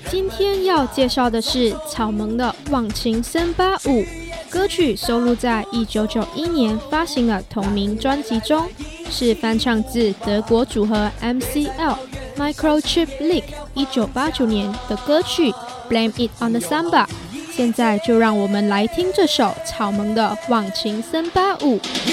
今天要介绍的是草蜢的《忘情森巴舞》，歌曲收录在1991年发行的同名专辑中，是翻唱自德国组合 MCL Microchip Lick 1989年的歌曲 Blame It on the Samba。现在就让我们来听这首草蜢的《忘情森巴舞》。